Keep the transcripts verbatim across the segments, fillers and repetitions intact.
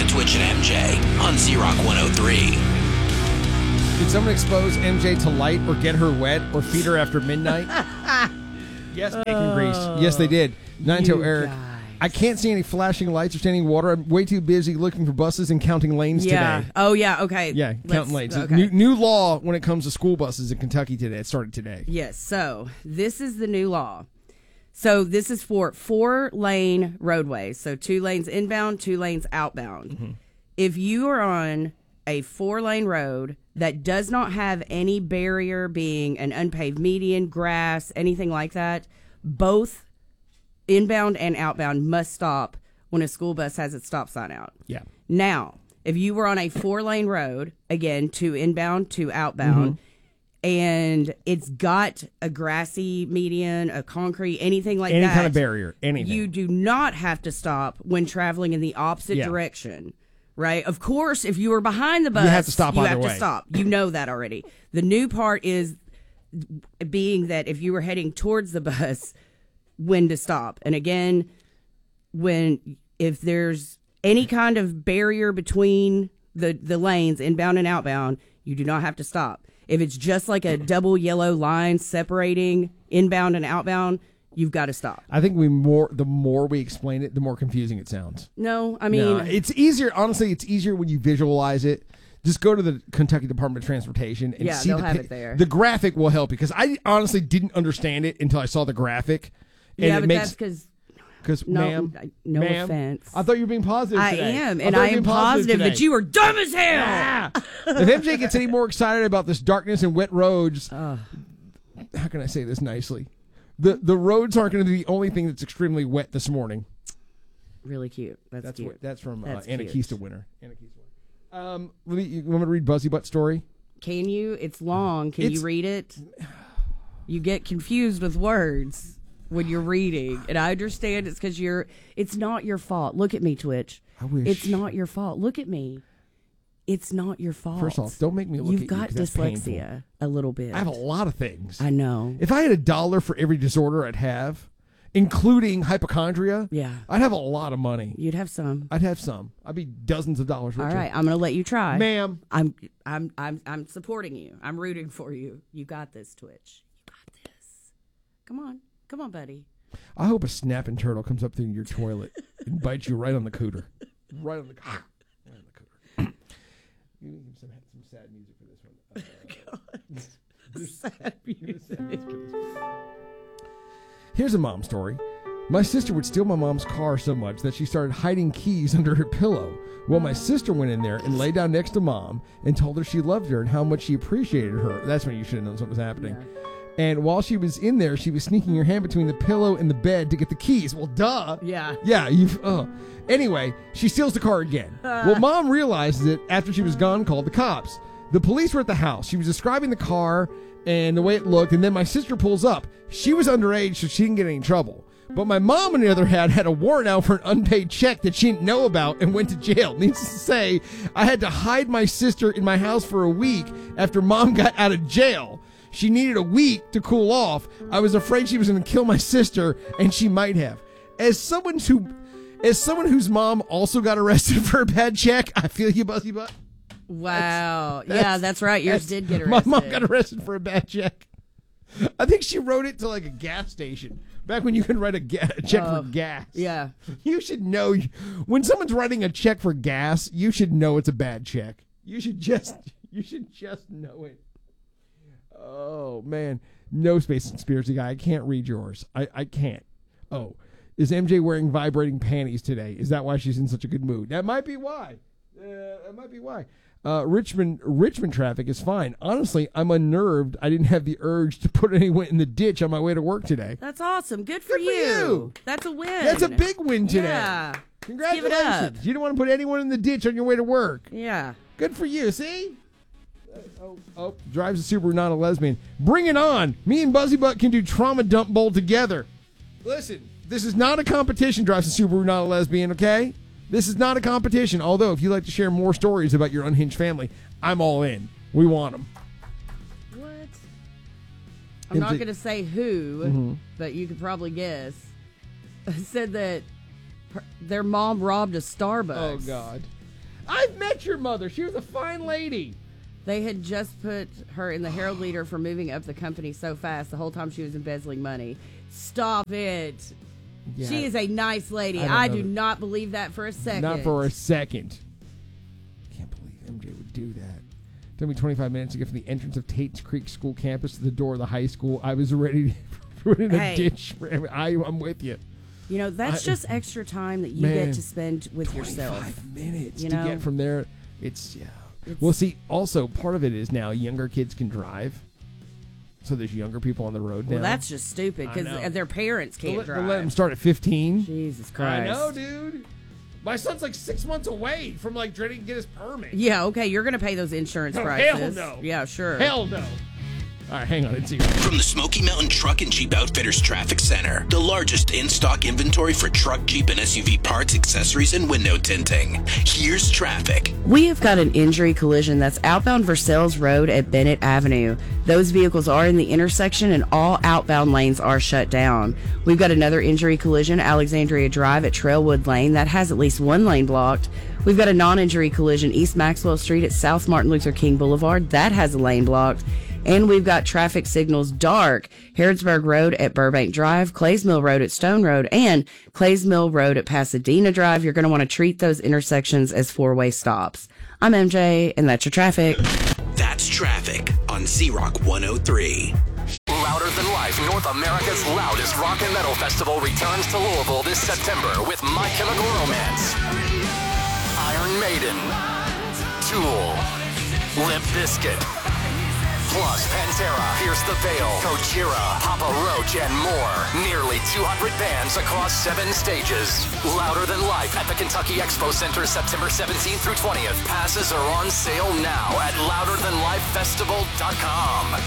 Twitch and M J on Z-Rock one oh three. Did someone expose M J to light or get her wet or feed her after midnight? Yes, bacon grease. Yes, they did. Nine to Eric. guys. I can't see any flashing lights or standing water. I'm way too busy looking for buses and counting lanes Yeah. today. Oh, yeah. Okay. Yeah, Let's- counting lanes. Okay. New, new law when it comes to school buses in Kentucky today. It started today. Yes. So this is the new law. So this is for four lane roadways. So two lanes inbound, two lanes outbound. Mm-hmm. If you are on a four lane road that does not have any barrier, being an unpaved median, grass, anything like that, both inbound and outbound must stop when a school bus has its stop sign out. Yeah. Now, if you were on a four lane road, again, two inbound, two outbound, Mm-hmm. and it's got a grassy median, a concrete, anything like Any that. kind of barrier, anything. You do not have to stop when traveling in the opposite Yeah. direction. Right? Of course, if you were behind the bus, have to stop you either have way. to stop. You know that already. The new part is being that if you were heading towards the bus, when to stop. And again, when if there's any kind of barrier between the, the lanes, inbound and outbound, you do not have to stop. If it's just like a double yellow line separating inbound and outbound, you've got to stop. I think we more the more we explain it, the more confusing it sounds. No, I mean, No, it's easier. Honestly, it's easier when you visualize it. Just go to the Kentucky Department of Transportation and Yeah, see they'll the have pi- it there. The graphic will help you because I honestly didn't understand it until I saw the graphic. And yeah, it but makes, that's because Because, no, ma'am, I- no ma'am, offense. I thought you were being positive I today. am, I and thought I you were am being positive today. that you are dumb as hell. Ah! If M J gets any more excited about this darkness and wet roads, how can I say this nicely? The the roads aren't going to be the only thing that's extremely wet this morning. Really cute. That's, That's cute. what, that's from That's uh, cute. Anakista Winter. Anakista Winter. Um, let me, you want me to read Buzzy Butt story? Can you? It's long. Can It's- you read it? You get confused with words when you're reading, and I understand it's because you're. It's not your fault. Look at me, Twitch. I wish. It's not your fault. Look at me. It's not your fault. First off, don't make me look You've at you got 'cause that's painful. dyslexia a little bit. I have a lot of things. I know. If I had a dollar for every disorder I'd have, including hypochondria, Yeah. I'd have a lot of money. You'd have some. I'd have some. I'd be dozens of dollars richer. All right, I'm going to let you try, Ma'am. I'm, I'm, I'm, I'm supporting you. I'm rooting for you. You got this, Twitch. You got this. Come on, come on, buddy. I hope a snapping turtle comes up through your toilet and bites you right on the cooter. Right on the cooter. Right on the cooter. You need some, some sad music for this one. Uh, Sad music. Here's a mom story. My sister would steal my mom's car so much that she started hiding keys under her pillow. Well, my sister went in there and lay down next to mom and told her she loved her and how much she appreciated her. That's when you should have known what was happening. Yeah. And while she was in there, she was sneaking her hand between the pillow and the bed to get the keys. Well, duh. Yeah. Yeah, you've. Uh. Anyway, she steals the car again. Well, mom realizes it after she was gone, called the cops. The police were at the house. She was describing the car and the way it looked, and then my sister pulls up. She was underage, so she didn't get any trouble. But my mom, on the other hand, had a warrant out for an unpaid check that she didn't know about and went to jail. Needless to say, I had to hide my sister in my house for a week after mom got out of jail. She needed a week to cool off. I was afraid she was going to kill my sister, and she might have. As someone who, as someone whose mom also got arrested for a bad check, I feel you, Buzzy Butt. Wow. That's- yeah, that's right. Yours that's- did get My arrested. mom got arrested for a bad check. I think she wrote it to like a gas station. Back when you could write a, ga- a check Oh, for gas. Yeah. You should know. When someone's writing a check for gas, you should know it's a bad check. You should just, you should just know it. Oh, man. No space conspiracy guy. I can't read yours. I, I can't. Oh, is M J wearing vibrating panties today? Is that why she's in such a good mood? That might be why. Uh, that might be why. Uh, Richmond Richmond traffic is fine. Honestly, I'm unnerved. I didn't have the urge to put anyone in the ditch on my way to work today. That's awesome. Good for, Good for you. you. That's a win. That's a big win today. Yeah. Congratulations. Give it up. You don't want to put anyone in the ditch on your way to work. Yeah. Good for you. See? Oh, oh, drives a Subaru, not a lesbian. Bring it on. Me and Buzzy Butt can do Trauma Dump Bowl together. Listen, this is not a competition, drives a Subaru, not a lesbian, okay? This is not a competition. Although, if you'd like to share more stories about your unhinged family, I'm all in. We want them. What? I'm not Empty- going to say who, Mm-hmm. but you could probably guess. Said that her, their mom robbed a Starbucks. Oh, God. I've met your mother. She was a fine lady. They had just put her in the Herald Leader for moving up the company so fast the whole time she was embezzling money. Stop it. Yeah, she is a nice lady. I, I do that. not believe that for a second. Not for a second. Can't believe M J would do that. It took me twenty-five minutes to get from the entrance of Tate's Creek School campus to the door of the high school. I was ready to put in a Hey. ditch. I, I'm with you. You know, that's I- just extra time that you Man, get to spend with yourself. twenty-five minutes You to know? get from there. It's, yeah. It's- Well, see, also, part of it is now younger kids can drive. So there's younger people on the road now. Well, that's just stupid I because know. their parents They'll can't let, they'll drive. let them start at fifteen. Jesus I Christ. know, dude. My son's like six months away from like trying to get his permit. Yeah, okay, you're going to pay those insurance Oh, prices. hell no. Yeah, sure. Hell no. All right, hang on. It's here. From the Smoky Mountain Truck and Jeep Outfitters Traffic Center, the largest in-stock inventory for truck, Jeep, and S U V parts, accessories, and window tinting. Here's traffic. We have got an injury collision that's outbound Versailles Road at Bennett Avenue. Those vehicles are in the intersection and all outbound lanes are shut down. We've got another injury collision, Alexandria Drive at Trailwood Lane. That has at least one lane blocked. We've got a non-injury collision, East Maxwell Street at South Martin Luther King Boulevard. That has a lane blocked. And we've got traffic signals dark, Harrodsburg Road at Burbank Drive, Clays Mill Road at Stone Road, and Clays Mill Road at Pasadena Drive. You're going to want to treat those intersections as four-way stops. I'm M J, and that's your traffic. That's traffic on Z-Rock one oh three. Louder Than Life, North America's loudest rock and metal festival returns to Louisville this September with My Chemical Romance, Iron Maiden, Tool, Limp Bizkit, plus Pantera, Pierce the Veil, Gojira, Papa Roach, and more. Nearly two hundred bands across seven stages. Louder Than Life at the Kentucky Expo Center, September seventeenth through twentieth. Passes are on sale now at louder than life festival dot com.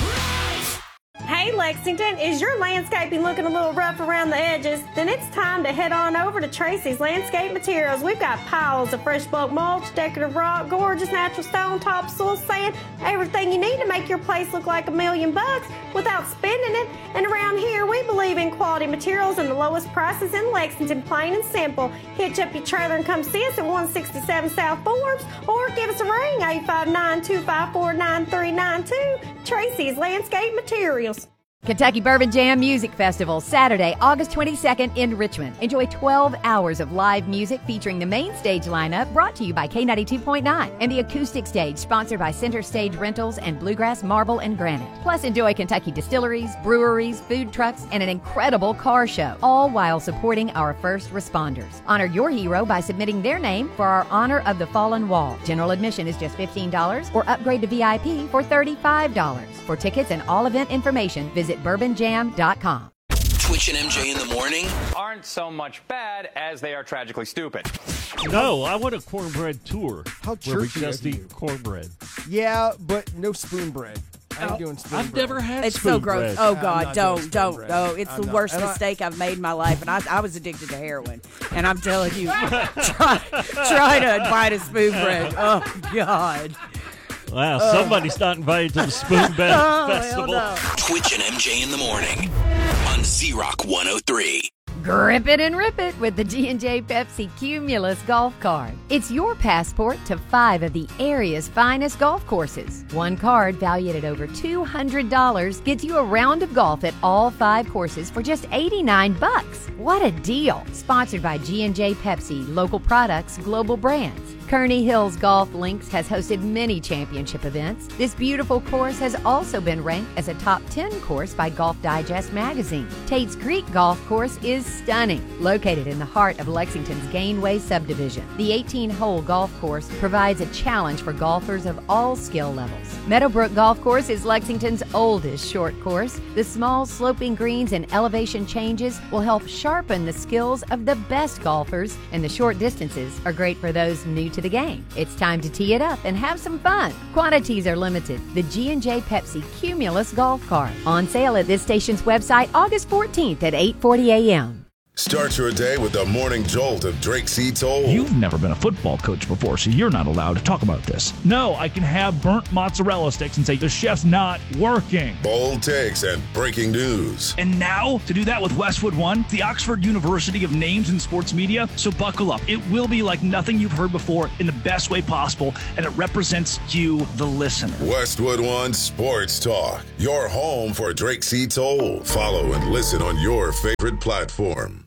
Hey Lexington, is your landscaping looking a little rough around the edges? Then it's time to head on over to Tracy's Landscape Materials. We've got piles of fresh bulk mulch, decorative rock, gorgeous natural stone, topsoil, sand, everything you need to make your place look like a million bucks without spending it. And around here, we believe in quality materials and the lowest prices in Lexington, plain and simple. Hitch up your trailer and come see us at one sixty-seven South Forbes, or give us a ring, eight five nine, two five four, nine three nine two. Tracy's Landscape Materials. Kentucky Bourbon Jam Music Festival, Saturday, August twenty-second in Richmond. Enjoy twelve hours of live music featuring the main stage lineup brought to you by K ninety-two point nine and the acoustic stage sponsored by Center Stage Rentals and Bluegrass Marble and Granite. Plus, enjoy Kentucky distilleries, breweries, food trucks, and an incredible car show, all while supporting our first responders. Honor your hero by submitting their name for our Honor of the Fallen Wall. General admission is just fifteen dollars or upgrade to V I P for thirty-five dollars. For tickets and all event information, visit bourbon jam dot com. Twitch and M J in the morning. Aren't so much bad as they are tragically stupid. No, I want a cornbread tour. How where we churchy just of you. eat cornbread. Yeah, but no spoon bread. I'm doing spoon I've bread. never had It's spoon so gross. bread. Oh I'm God, not doing don't, spoon don't. bread. Oh, it's I'm the not. worst And I- mistake I've made in my life, and I, I was addicted to heroin. And I'm telling you, try, try to bite a spoon bread. Oh God. Wow, somebody's not invited to the Spoon Bed Oh, hell Festival. no. Twitch and M J in the morning on Z-Rock one oh three. Grip it and rip it with the G and J Pepsi Cumulus Golf Card. It's your passport to five of the area's finest golf courses. One card valued at over two hundred dollars gets you a round of golf at all five courses for just eighty-nine bucks. What a deal! Sponsored by G and J Pepsi, local products, global brands. Kearney Hills Golf Links has hosted many championship events. This beautiful course has also been ranked as a top ten course by Golf Digest magazine. Tate's Creek Golf Course is stunning, located in the heart of Lexington's Gainway subdivision. The eighteen-hole golf course provides a challenge for golfers of all skill levels. Meadowbrook Golf Course is Lexington's oldest short course. The small sloping greens and elevation changes will help sharpen the skills of the best golfers, and the short distances are great for those new to the game. It's time to tee it up and have some fun. Quantities are limited. The G and J Pepsi Cumulus Golf Cart on sale at this station's website August fourteenth at eight forty a.m. Start your day with the morning jolt of Drake C. Toll. You've never been a football coach before, so you're not allowed to talk about this. No, I can have burnt mozzarella sticks and say the chef's not working. Bold takes and breaking news. And now, to do that with Westwood One, the Oxford University of names in sports media. So buckle up. It will be like nothing you've heard before in the best way possible, and it represents you, the listener. Westwood One Sports Talk, your home for Drake C. Toll. Follow and listen on your favorite platform.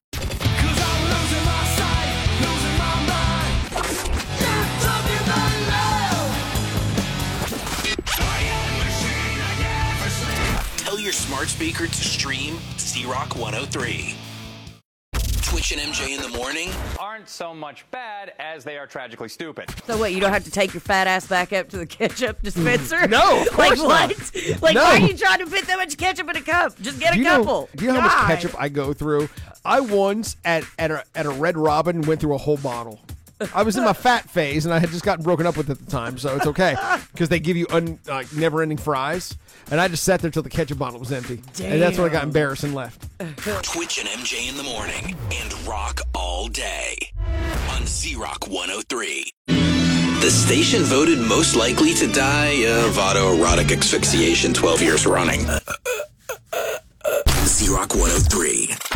Tell your smart speaker to stream Z-Rock one oh three. Twitch and M J in the morning aren't so much bad as they are tragically stupid. So what, you don't have to take your fat ass back up to the ketchup dispenser? No, of Like course what? not. Like No. why are you trying to fit that much ketchup in a cup? Just get a do you couple. Know, do you know how much God. ketchup I go through? I once at at a, at a Red Robin went through a whole bottle. I was in my fat phase, and I had just gotten broken up with at the time, so it's okay because they give you un, uh, never-ending fries, and I just sat there till the ketchup bottle was empty, Damn. and that's when I got embarrassed and left. Twitch and M J in the morning and rock all day on Z-Rock one oh three. The station voted most likely to die of autoerotic asphyxiation twelve years running. Z-Rock one oh three.